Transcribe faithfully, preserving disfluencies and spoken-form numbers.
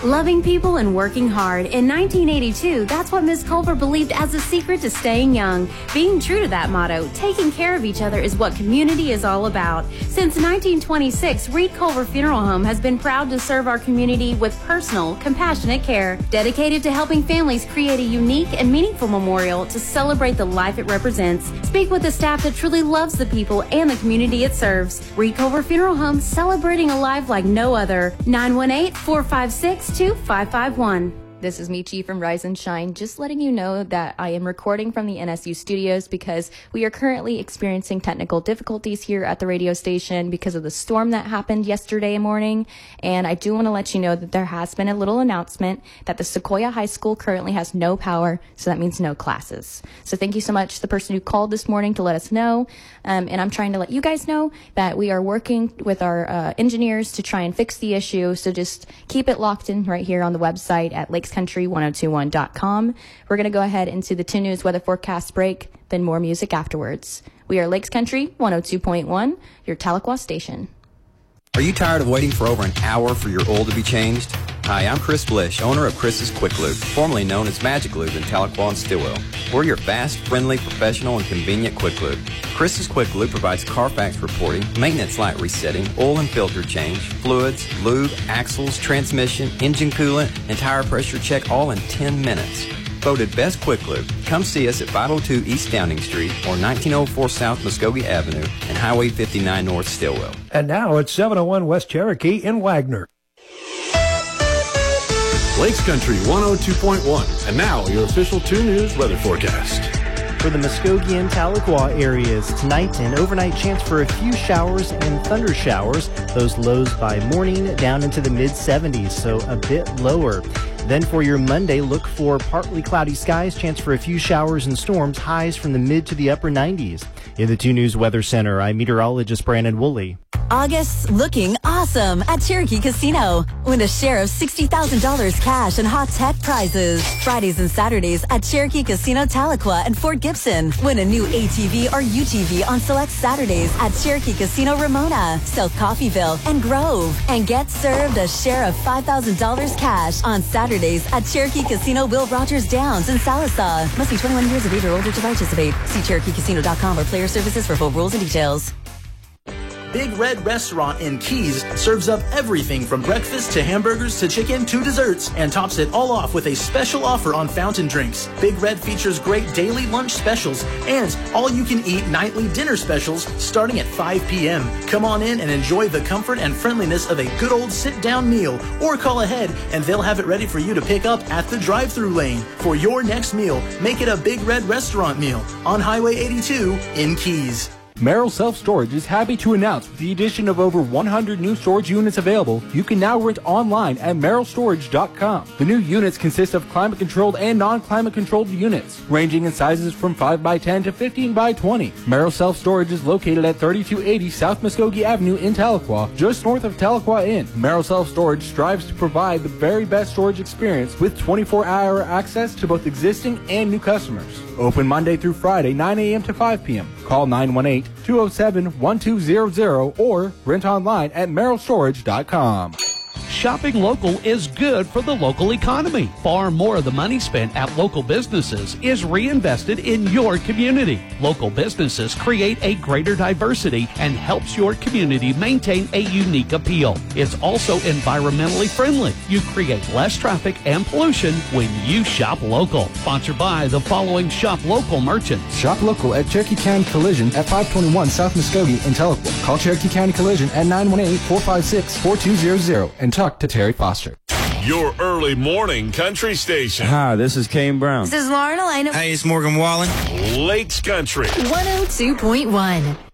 Loving people and working hard. In nineteen eighty-two, that's what Miz Culver believed as the secret to staying young. Being true to that motto, taking care of each other is what community is all about. Since nineteen twenty-six, Reed Culver Funeral Home has been proud to serve our community with personal, compassionate care, dedicated to helping families create a unique and meaningful memorial to celebrate the life it represents. Speak with the staff that truly loves the people and the community it serves. Reed Culver Funeral Home, celebrating a life like no other. nine one eight, four five six, two five five one. This is Michi from Rise and Shine, just letting you know that I am recording from the N S U studios because we are currently experiencing technical difficulties here at the radio station because of the storm that happened yesterday morning. And I do want to let you know that there has been a little announcement that the Sequoia High School currently has no power, so that means no classes. So thank you so much to the person who called this morning to let us know. Um, and I'm trying to let you guys know that we are working with our uh, engineers to try and fix the issue. So just keep it locked in right here on the website at Lakes Country ten twenty-one dot com. We're going to go ahead into the two news weather forecast break, then more music afterwards. We are Lakes Country one oh two point one, your Tahlequah station. Are you tired of waiting for over an hour for your oil to be changed? Hi, I'm Chris Blish, owner of Chris's Quick Lube, formerly known as Magic Lube in Tahlequah and Stillwell. We're your fast, friendly, professional, and convenient Quick Lube. Chris's Quick Lube provides Carfax reporting, maintenance light resetting, oil and filter change, fluids, lube, axles, transmission, engine coolant, and tire pressure check all in ten minutes. Voted Best Quick Lube. Come see us at five oh two East Downing Street or nineteen oh four South Muskogee Avenue and Highway fifty-nine North Stillwell. And now it's seven oh one West Cherokee in Wagner. Lakes Country one oh two point one. And now your official two News weather forecast. For the Muskogee and Tahlequah areas, tonight an overnight chance for a few showers and thunder showers. Those lows by morning down into the mid seventies, so a bit lower. Then for your Monday, look for partly cloudy skies, chance for a few showers and storms, highs from the mid to the upper nineties. In the two News Weather Center, I'm meteorologist Brandon Woolley. August's looking awesome at Cherokee Casino. Win a share of sixty thousand dollars cash and hot tech prizes. Fridays and Saturdays at Cherokee Casino Tahlequah and Fort Gibson. Win a new A T V or U T V on select Saturdays at Cherokee Casino Ramona, South Coffeyville, and Grove. And get served a share of five thousand dollars cash on Saturdays at Cherokee Casino Will Rogers Downs in Sallisaw. Must be twenty-one years of age or older to participate. See Cherokee Casino dot com or player services for full rules and details. Big Red Restaurant in Keys serves up everything from breakfast to hamburgers to chicken to desserts and tops it all off with a special offer on fountain drinks. Big Red features great daily lunch specials and all-you-can-eat nightly dinner specials starting at five p.m. Come on in and enjoy the comfort and friendliness of a good old sit-down meal, or call ahead and they'll have it ready for you to pick up at the drive-thru lane. For your next meal, make it a Big Red Restaurant meal on Highway eighty-two in Keys. Merrill Self Storage is happy to announce with the addition of over one hundred new storage units available, you can now rent online at merrill storage dot com. The new units consist of climate-controlled and non-climate controlled units, ranging in sizes from five by ten to fifteen by twenty. Merrill Self Storage is located at thirty-two eighty South Muskogee Avenue in Tahlequah, just north of Tahlequah Inn. Merrill Self Storage strives to provide the very best storage experience with twenty-four hour access to both existing and new customers. Open Monday through Friday, nine a.m. to five p.m. Call nine one eight, two oh seven, one two zero zero or rent online at merrill storage dot com. Shopping local is good for the local economy. Far more of the money spent at local businesses is reinvested in your community. Local businesses create a greater diversity and helps your community maintain a unique appeal. It's also environmentally friendly. You create less traffic and pollution when you shop local. Sponsored by the following shop local merchants. Shop local at Cherokee County Collision at five twenty-one South Muskogee in Tahlequah. Call Cherokee County Collision at nine one eight, four five six, four two zero zero and talk to Terry Foster. Your early morning country station. Hi, this is Kane Brown. This is Lauren Elena. Hey, it's Morgan Wallen. Lakes Country one oh two point one.